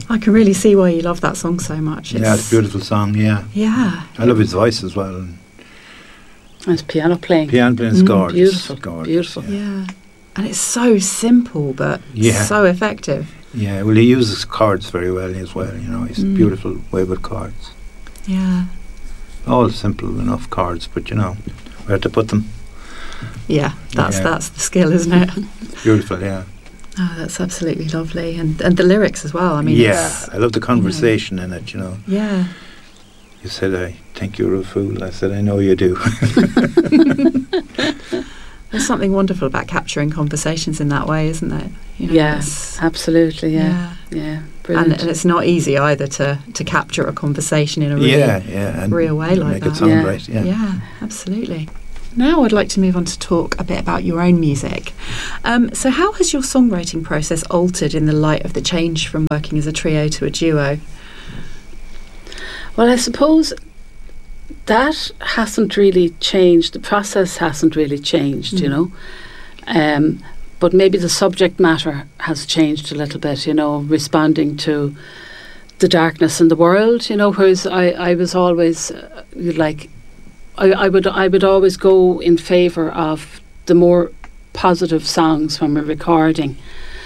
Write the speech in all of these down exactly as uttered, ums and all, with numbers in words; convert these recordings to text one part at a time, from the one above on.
I can really see why you love that song so much. It's, yeah, it's a beautiful song, yeah. Yeah. I love his voice as well. And his piano playing. Piano playing is Mm, gorgeous. beautiful, gorgeous, beautiful. Yeah. Yeah. And it's so simple, but Yeah. so effective. Yeah, well, he uses chords very well as well, you know. He's Mm. a beautiful way with chords. Yeah. All simple enough chords, but, you know, where to put them. Yeah, that's Yeah. that's the skill, isn't it? Beautiful, yeah. Oh, that's absolutely lovely. And and the lyrics as well. I mean, yeah, it's, I love the conversation in it, you know. yeah. You said, I think you're a fool. I said, I know you do. There's something wonderful about capturing conversations in that way, isn't there? You know, Yeah, it's- absolutely, yeah. yeah. Yeah, And, brilliant. and it's not easy either to, to capture a conversation in a really yeah, yeah. And real way like make that. it sound Yeah. right, yeah. Yeah, absolutely. Now I'd like to move on to talk a bit about your own music. Um, so how has your songwriting process altered in the light of the change from working as a trio to a duo? Well, I suppose that hasn't really changed. The process hasn't really changed, you Mm. know. Um, but maybe the subject matter has changed a little bit, you know, responding to the darkness in the world, you know, whereas I, I was always uh, like, I, I would I would always go in favour of the more positive songs when we're recording.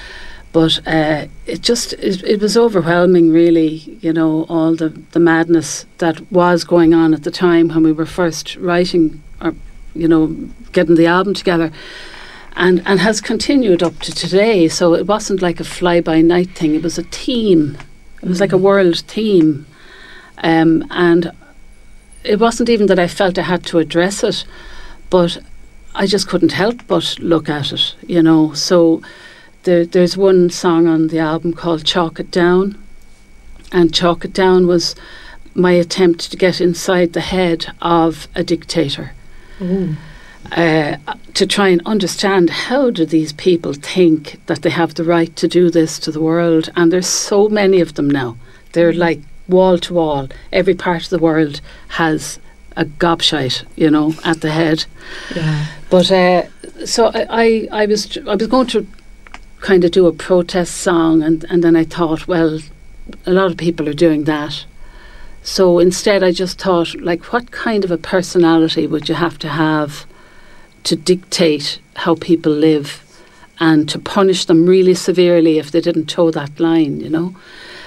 But uh, it just, it, it was overwhelming really, you know, all the, the madness that was going on at the time when we were first writing or, you know, getting the album together. And, and has continued up to today. So it wasn't like a fly-by-night thing. It was a theme. It was like a world theme. Um, and it wasn't even that I felt I had to address it, but I just couldn't help but look at it, you know. So there, there's one song on the album called Chalk It Down. And Chalk It Down was my attempt to get inside the head of a dictator. Ooh. Uh, to try and understand how do these people think that they have the right to do this to the world. And there's so many of them now. They're like wall to wall. Every part of the world has a gobshite, you know, at the head. Yeah. But uh, so I, I, I was I was going to kind of do a protest song, and, and then I thought, well, a lot of people are doing that. So instead I just thought, like, what kind of a personality would you have to have to dictate how people live and to punish them really severely if they didn't toe that line, you know?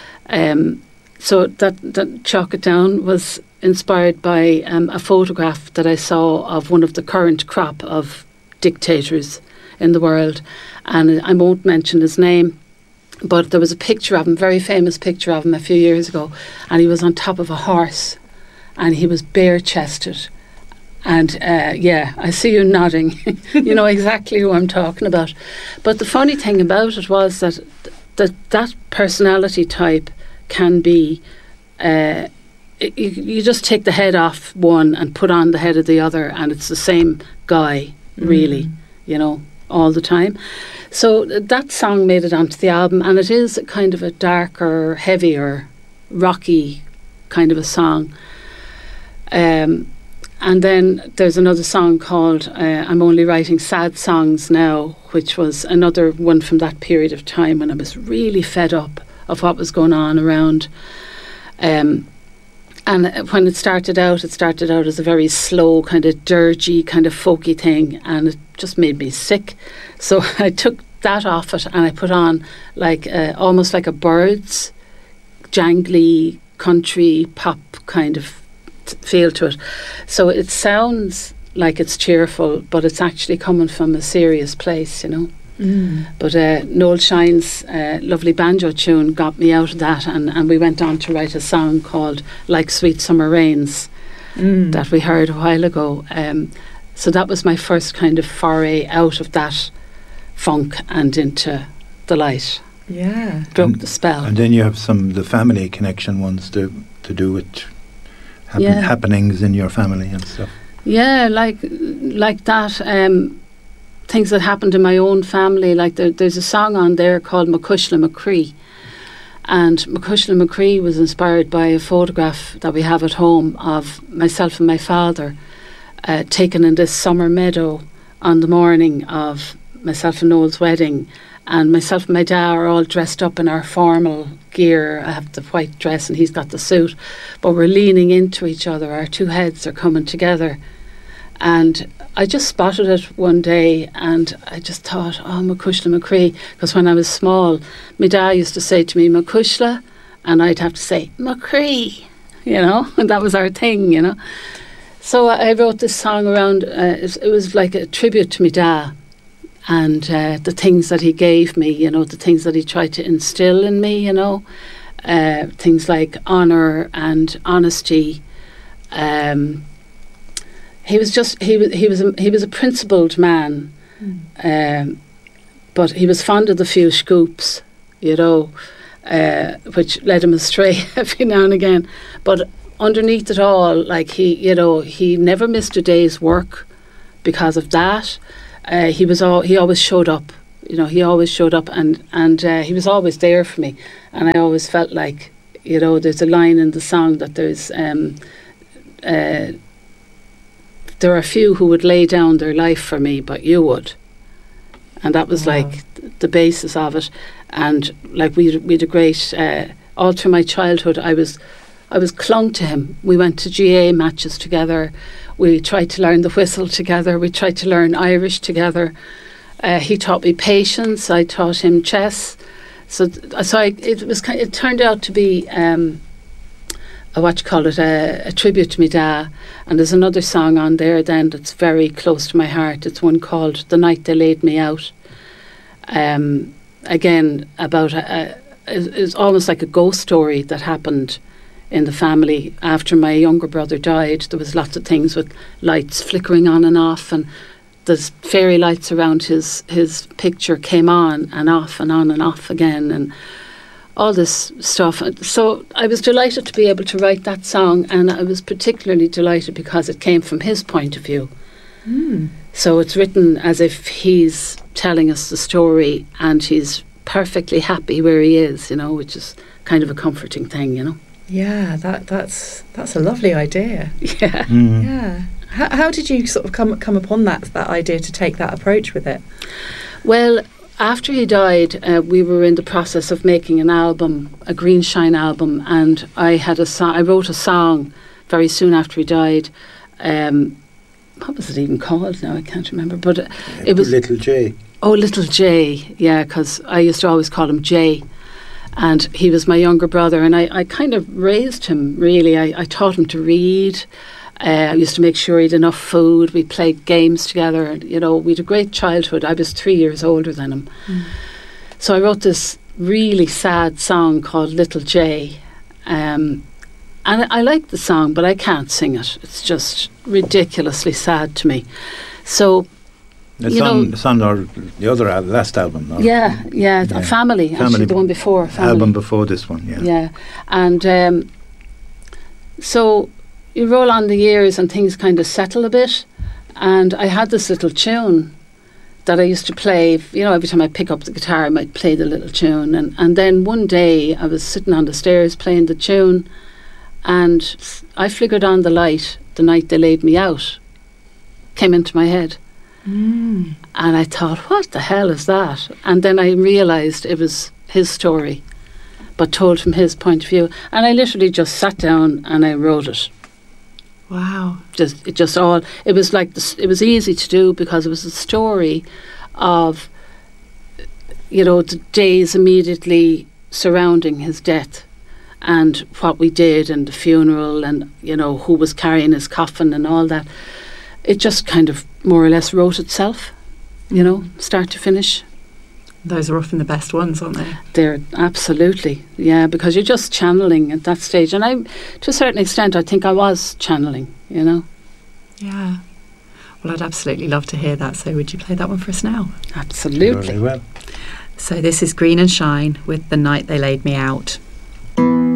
Um, so that, that Chalk It Down was inspired by um, a photograph that I saw of one of the current crop of dictators in the world. And I won't mention his name, but there was a picture of him, very famous picture of him a few years ago, and he was on top of a horse and he was bare-chested. And uh, yeah, I see you nodding. You know exactly who I'm talking about. But the funny thing about it was that th- that, that personality type can be, uh, it, you, you just take the head off one and put on the head of the other, and it's the same guy, really, Mm. you know, all the time. So th- that song made it onto the album, and it is a kind of a darker, heavier, rocky kind of a song. Um, And then there's another song called uh, I'm Only Writing Sad Songs Now, which was another one from that period of time when I was really fed up of what was going on around. Um, and when it started out, it started out as a very slow, kind of dirgy, kind of folky thing, and it just made me sick. So I took that off it and I put on like uh, almost like a Birds, jangly, country, pop kind of feel to it. So it sounds like it's cheerful, but it's actually coming from a serious place, you know. Mm. But uh, Noel Shine's uh, lovely banjo tune got me out of that, and, and we went on to write a song called Like Sweet Summer Rains Mm. that we heard a while ago. Um, so that was my first kind of foray out of that funk and into the light. Yeah. Broke And- the spell. And then you have some of the family connection ones to, to do with happen, Yeah. happenings in your family and stuff. Yeah, like like that. Um, things that happened in my own family. Like there, there's a song on there called Macushla McCree, and Macushla McCree was inspired by a photograph that we have at home of myself and my father uh, taken in this summer meadow on the morning of myself and Noel's wedding, and myself and my dad are all dressed up in our formal gear. I have the white dress and he's got the suit, but we're leaning into each other. Our two heads are coming together. And I just spotted it one day and I just thought, oh, Macushla McCree, because when I was small, my dad used to say to me, Macushla, and I'd have to say, McCree, you know, and that was our thing, you know. So I wrote this song around, uh, it, it was like a tribute to my dad and uh, the things that he gave me, you know, the things that he tried to instill in me, you know, uh, things like honour and honesty. Um, he was just, he was, he was, a, he was a principled man, mm. um, but he was fond of the few scoops, you know, uh, which led him astray every now and again. But underneath it all, like he, you know, he never missed a day's work because of that. Uh, he was all, he always showed up, you know, he always showed up and, and uh, he was always there for me. And I always felt like, you know, there's a line in the song that there's, um, uh, there are few who would lay down their life for me, but you would. And that was wow. like th- the basis of it. And like we we had a great, uh, all through my childhood, I was I was clung to him. We went to G A A matches together. We tried to learn the whistle together. We tried to learn Irish together. Uh, he taught me patience. I taught him chess. So, th- so I, it was kind. It turned out to be um, a what you call it, a, a tribute to me dad. And there's another song on there then that's very close to my heart. It's one called "The Night They Laid Me Out." Um, again, about a, a, it's almost like a ghost story that happened in the family after my younger brother died. There was lots of things with lights flickering on and off, and the fairy lights around his his picture came on and off and on and off again, and all this stuff. So I was delighted to be able to write that song, and I was particularly delighted because it came from his point of view. Mm. So it's written as if he's telling us the story and he's perfectly happy where he is, you know, which is kind of a comforting thing, you know. Yeah, that that's that's a lovely idea. Yeah. Mm. Yeah. How, how did you sort of come come upon that that idea to take that approach with it? Well, after he died, uh, we were in the process of making an album, a Green Shine album, and I had a so- I wrote a song very soon after he died. Um, what was it even called now? I can't remember, but uh, it was Little J. Oh, Little J, yeah, because I used to always call him Jay. And he was my younger brother, and I, I kind of raised him, really. I, I taught him to read. Uh, I used to make sure he had enough food. We played games together. You know, we had a great childhood. I was three years older than him. Mm. So I wrote this really sad song called Little J. Um, and I, I like the song, but I can't sing it. It's just ridiculously sad to me. So... It's you on, know, it's on our, the other al- last album. No? Yeah, yeah, yeah. Family, Family, actually, the one before. Family. Album before this one, yeah. Yeah, and um, so you roll on the years and things kind of settle a bit, and I had this little tune that I used to play. You know, every time I pick up the guitar, I might play the little tune, and, and then one day I was sitting on the stairs playing the tune, and I flickered on the light, The Night They Laid Me Out, came into my head. Mm. And I thought, what the hell is that? And then I realised it was his story, but told from his point of view. And I literally just sat down and I wrote it. Wow! Just it just all. It was like this, it was easy to do because it was a story of, you know, the days immediately surrounding his death, and what we did, and the funeral, and you know who was carrying his coffin and all that. It just kind of more or less wrote itself, you know, start to finish. Those are often the best ones, aren't they? They're absolutely, yeah, because you're just channeling at that stage. And I, to a certain extent, I think I was channeling, you know. Yeah. Well, I'd absolutely love to hear that. So would you play that one for us now? Absolutely. Very well. So this is Green and Shine with The Night They Laid Me Out.